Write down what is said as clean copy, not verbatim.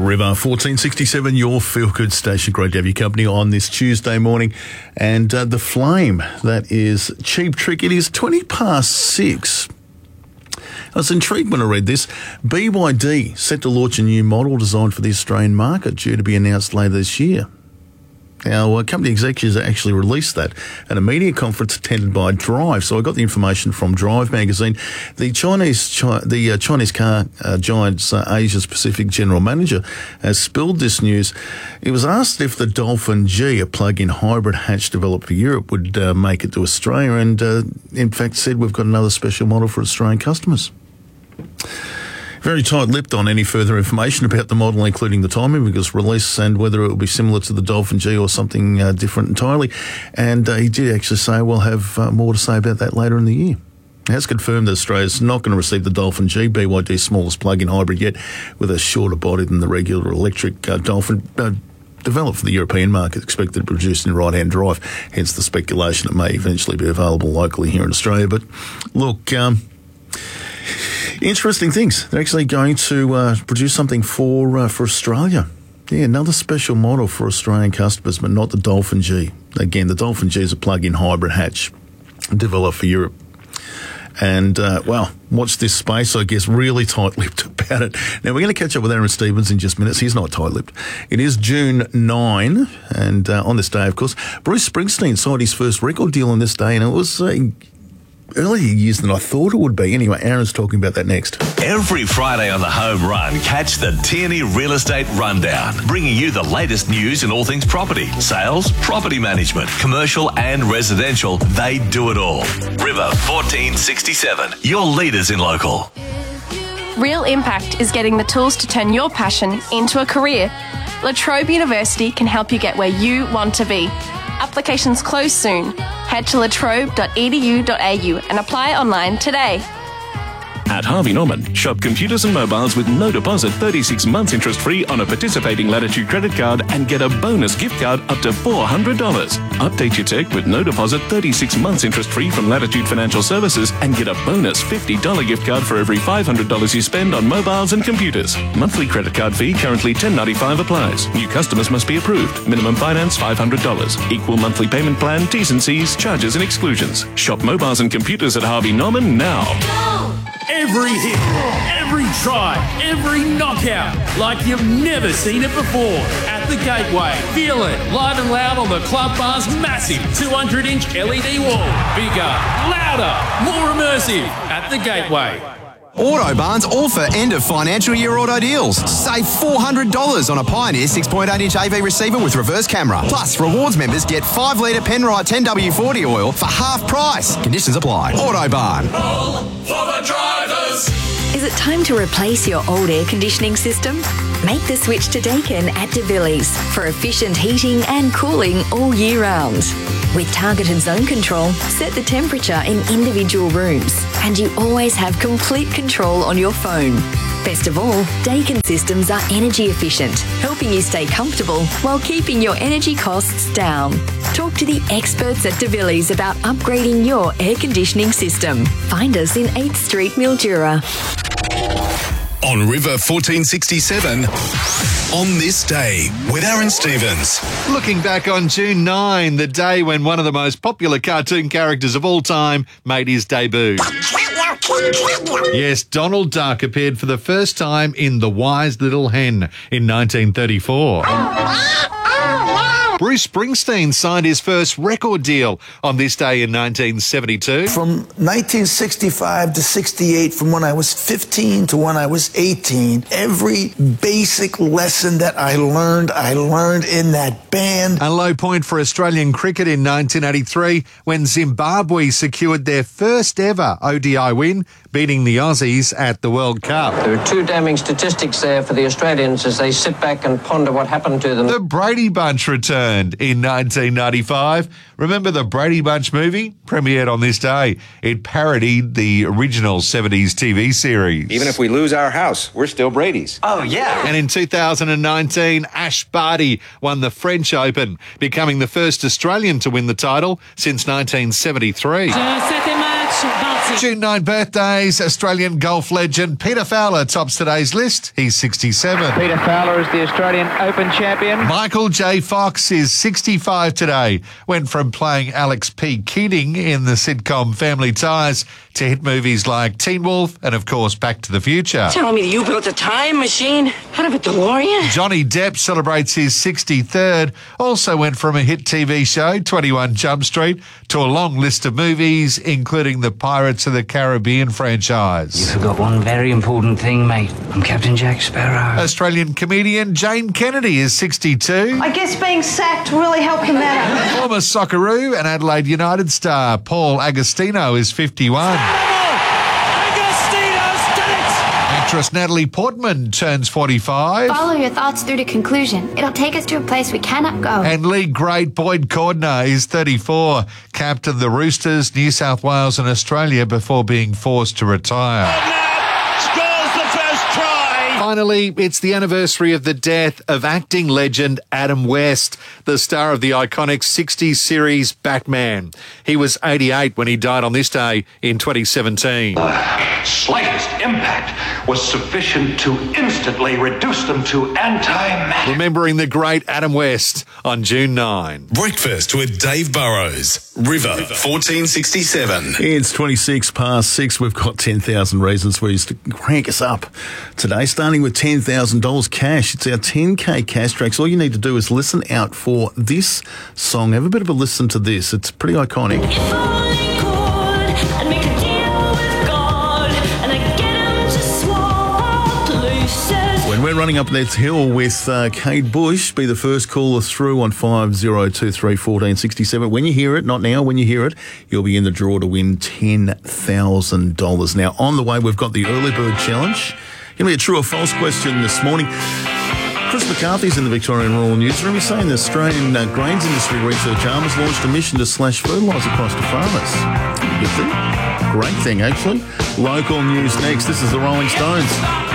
River 1467, your feel-good station. Great to have your company on this Tuesday morning. And the flame, that is Cheap Trick. It is 6:20. I was intrigued when I read this. BYD set to launch a new model designed for the Australian market, due to be announced later this year. Now, company executives actually released that at a media conference attended by Drive. So I got the information from Drive magazine. The Chinese car giant's Asia's Pacific general manager has spilled this news. He was asked if the Dolphin G, a plug-in hybrid hatch developed for Europe, would make it to Australia, and in fact said we've got another special model for Australian customers. Very tight-lipped on any further information about the model, including the timing, because release and whether it will be similar to the Dolphin G or something different entirely. And he did actually say we'll have more to say about that later in the year. He has confirmed that Australia's not going to receive the Dolphin G, BYD's smallest plug-in hybrid yet, with a shorter body than the regular electric Dolphin. Developed for the European market, expected to be produced in right-hand drive, hence the speculation it may eventually be available locally here in Australia. But look, interesting things. They're actually going to produce something for Australia. Yeah, another special model for Australian customers, but not the Dolphin G. Again, the Dolphin G is a plug-in hybrid hatch developed for Europe. And, watch this space, I guess, really tight-lipped about it. Now, we're going to catch up with Aaron Stevens in just minutes. He's not tight-lipped. It is June 9, and on this day, of course, Bruce Springsteen signed his first record deal on this day, and it was earlier years than I thought it would be. Anyway, Aaron's talking about that next. Every Friday on the Home Run, catch the Tierney Real Estate Rundown, bringing you the latest news in all things property, sales, property management, commercial and residential. They do it all. River 1467, your leaders in local. Real Impact is getting the tools to turn your passion into a career. La Trobe University can help you get where you want to be. Applications close soon. Head to latrobe.edu.au and apply online today. At Harvey Norman, shop computers and mobiles with no deposit, 36 months interest-free on a participating Latitude credit card, and get a bonus gift card up to $400. Update your tech with no deposit, 36 months interest-free from Latitude Financial Services, and get a bonus $50 gift card for every $500 you spend on mobiles and computers. Monthly credit card fee currently $10.95 applies. New customers must be approved. Minimum finance $500. Equal monthly payment plan, T's and C's, charges and exclusions. Shop mobiles and computers at Harvey Norman now. Every hit, every try, every knockout, like you've never seen it before. At the Gateway, feel it live and loud on the Club Bar's massive 200-inch LED wall. Bigger, louder, more immersive. At the Gateway. Autobarn's all for end of financial year auto deals. Save $400 on a Pioneer 6.8-inch AV receiver with reverse camera. Plus, rewards members get 5-litre Penrite 10W40 oil for half price. Conditions apply. Autobarn. All for the drivers. Is it time to replace your old air conditioning system? Make the switch to Daikin at DeVillies for efficient heating and cooling all year round. With targeted zone control, set the temperature in individual rooms, and you always have complete control on your phone. Best of all, Daikin systems are energy efficient, helping you stay comfortable while keeping your energy costs down. Talk to the experts at DeVillies about upgrading your air conditioning system. Find us in 8th Street, Mildura. On River 1467, on this day with Aaron Stevens. Looking back on June 9, the day when one of the most popular cartoon characters of all time made his debut. Yes, Donald Duck appeared for the first time in The Wise Little Hen in 1934. Bruce Springsteen signed his first record deal on this day in 1972. From 1965 to 68, from when I was 15 to when I was 18, every basic lesson that I learned in that band. A low point for Australian cricket in 1983 when Zimbabwe secured their first ever ODI win, beating the Aussies at the World Cup. There are two damning statistics there for the Australians as they sit back and ponder what happened to them. The Brady Bunch returned in 1995. Remember the Brady Bunch movie? Premiered on this day. It parodied the original 70s TV series. Even if we lose our house, we're still Brady's. Oh, yeah. And in 2019, Ash Barty won the French Open, becoming the first Australian to win the title since 1973. June 9 birthdays, Australian golf legend Peter Fowler tops today's list. He's 67. Peter Fowler is the Australian Open champion. Michael J. Fox is 65 today. Went from playing Alex P. Keating in the sitcom Family Ties to hit movies like Teen Wolf and, of course, Back to the Future. Telling me you built a time machine out of a DeLorean? Johnny Depp celebrates his 63rd. Also went from a hit TV show, 21 Jump Street, to a long list of movies, including the Pirates of the Caribbean franchise. You forgot one very important thing, mate. I'm Captain Jack Sparrow. Australian comedian Jane Kennedy is 62. I guess being sacked really helped him out. Former Socceroo and Adelaide United star Paul Agostino is 51. Actress Natalie Portman turns 45. Follow your thoughts through to conclusion. It'll take us to a place we cannot go. And league great Boyd Cordner is 34. Captained the Roosters, New South Wales and Australia before being forced to retire. Finally, it's the anniversary of the death of acting legend Adam West, the star of the iconic 60s series Batman. He was 88 when he died on this day in 2017. The slightest impact was sufficient to instantly reduce them to antimatter. Remembering the great Adam West on June 9. Breakfast with Dave Burrows, River 1467. It's 26 past 6. We've got 10,000 reasons for you to crank us up today, starting with $10,000 cash. It's our 10K cash tracks. All you need to do is listen out for this song. Have a bit of a listen to this. It's pretty iconic. When we're running up that hill with Kate Bush, be the first caller through on 50231467. When you hear it, not now, when you hear it, you'll be in the draw to win $10,000. Now, on the way, we've got the Early Bird Challenge. Going to be a true or false question this morning. Chris McCarthy's in the Victorian Rural Newsroom. He's saying the Australian Grains Industry Research Arm has launched a mission to slash fertiliser cost to farmers. Good thing. Great thing, actually. Local news next. This is the Rolling Stones.